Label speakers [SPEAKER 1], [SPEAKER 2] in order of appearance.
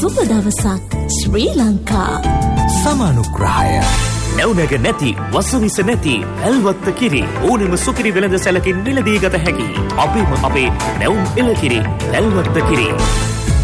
[SPEAKER 1] සුබ දවසක් ශ්‍රී ලංකා.
[SPEAKER 2] සමානුග්‍රහය
[SPEAKER 3] නැවුනග නැති වසවිස නැති ඇල්වත්ත කිරි ඕනෙම සුකිරි වෙළඳ සැලකින් මිලදී ගත හැකි. අපේම අපේ නැවුම් එළකිරි ඇල්වත්ත කිරි.